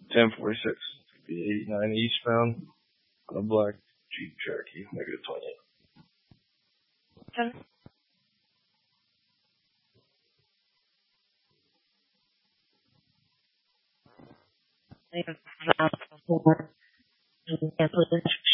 1046. Be 89 eastbound on a black Jeep Cherokee, negative 28. Okay. Cancel this